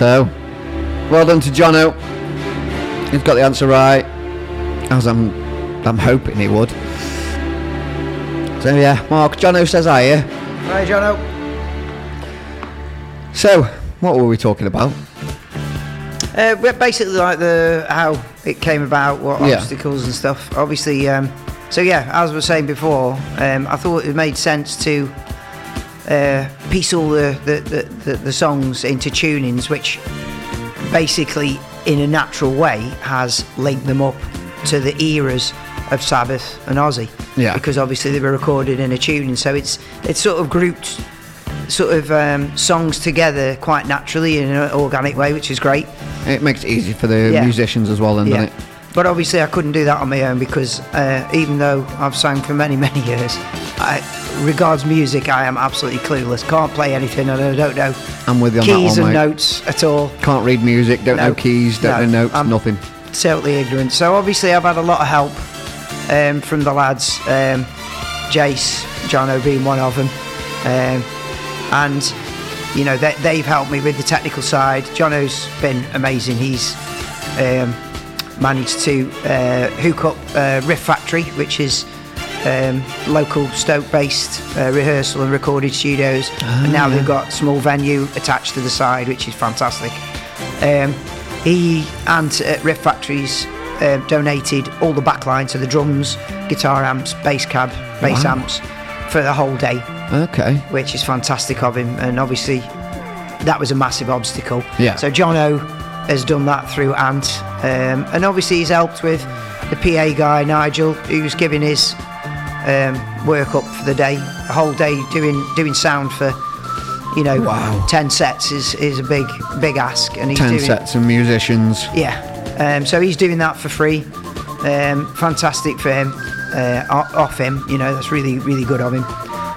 So, well done to Jono. He's got the answer right, as I'm hoping he would. So yeah, Mark, Jono says hi here. Hi, Jono. So, what were we talking about? Basically, like how it came about, what obstacles and stuff. Obviously, so yeah, as I was saying before, I thought it made sense to piece all the songs into tunings, which basically, in a natural way, has linked them up to the eras of Sabbath and Ozzy. Yeah. Because obviously they were recorded in a tuning, so it's sort of grouped songs together quite naturally in an organic way, which is great. It makes it easy for the musicians as well, doesn't it? But obviously I couldn't do that on my own because even though I've sung for many, many years, regards music, I am absolutely clueless. Can't play anything and I don't know I'm with you on keys that one, and mate. notes at all. Can't read music, don't know keys, don't know notes, nothing. Totally ignorant. So obviously I've had a lot of help from the lads, Jace, Jono being one of them, and you know they've helped me with the technical side. Jono's been amazing. He's managed to hook up Riff Factory, which is local Stoke-based rehearsal and recorded studios, and now they've got a small venue attached to the side, which is fantastic. He and Riff Factories donated all the backline, so the drums, guitar amps, bass cab, bass amps for the whole day. Okay. Which is fantastic of him, and obviously that was a massive obstacle. Yeah. So Jono has done that through Ant, and obviously he's helped with the PA guy Nigel, who's giving his work up for the day, a whole day doing sound for 10 sets is a big ask, and he's 10 doing sets of musicians. So he's doing that for free. Fantastic for him, off him, that's really, really good of him.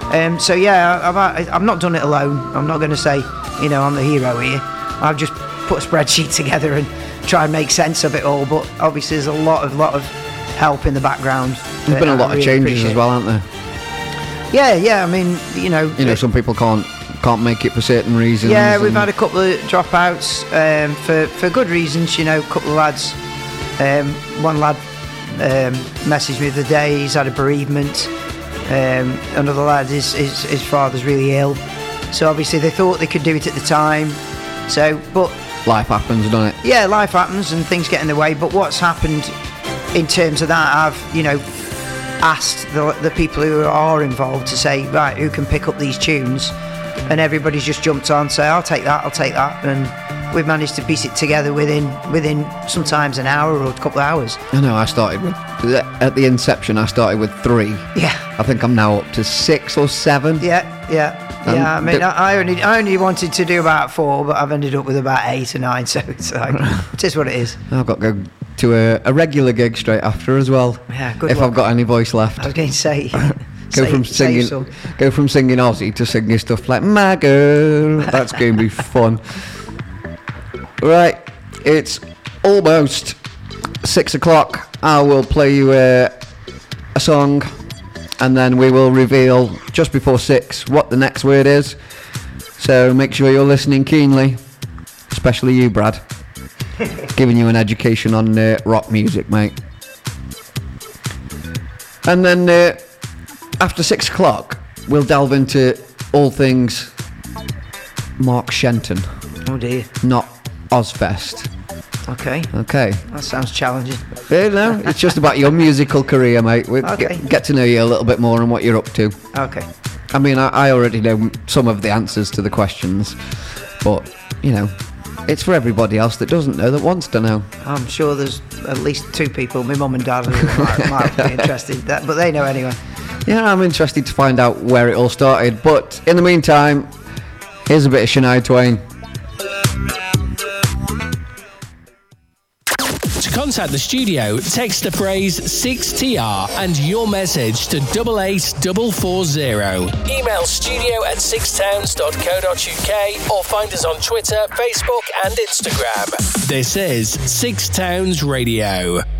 I've not done it alone. I'm not going to say I'm the hero here. I've just put a spreadsheet together and try and make sense of it all, but obviously there's a lot of help in the background. There's been a lot of changes as well, aren't there? Yeah. I mean, some people can't make it for certain reasons. Yeah, we've had a couple of dropouts for good reasons. A couple of lads. One lad messaged me the other day. He's had a bereavement. Another lad, his father's really ill. So obviously they thought they could do it at the time. But life happens, doesn't it? Yeah, life happens and things get in the way. But what's happened in terms of that, I've asked the people who are involved to say, right, who can pick up these tunes, and everybody's just jumped on, say, I'll take that, and we've managed to piece it together within sometimes an hour or a couple of hours. I know. I started at the inception. I started with 3. Yeah. I think I'm now up to 6 or 7. Yeah. I mean, I only wanted to do about 4, but I've ended up with about 8 or 9. So it's like, it is what it is. I've got to go to a regular gig straight after as well. Yeah, good. If luck. I've got any voice left. I was going to say. Go from singing Aussie to singing stuff like "My Girl." That's going to be fun. Right, it's almost 6 o'clock. I will play you a song, and then we will reveal just before 6 what the next word is. So make sure you're listening keenly, especially you, Brad. Giving you an education on rock music, mate. And then after 6 o'clock, we'll delve into all things Mark Shenton. Oh dear. Not Ozfest. Okay. That sounds challenging. No, it's just about your musical career, mate. Get to know you a little bit more and what you're up to. Okay. I mean, I already know some of the answers to the questions, but, it's for everybody else that doesn't know, that wants to know. I'm sure there's at least 2 people, my mum and dad, who might be interested, but they know anyway. Yeah, I'm interested to find out where it all started, but in the meantime, here's a bit of Shania Twain. To contact the studio, text the phrase 6TR and your message to 88440. Email studio@sixtowns.co.uk or find us on Twitter, Facebook and Instagram. This is Six Towns Radio.